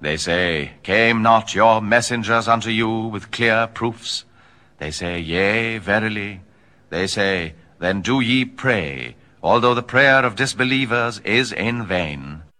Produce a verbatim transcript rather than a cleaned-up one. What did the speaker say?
They say, Came not your messengers unto you with clear proofs? They say, Yea, verily. They say, Then do ye pray, although the prayer of disbelievers is in vain.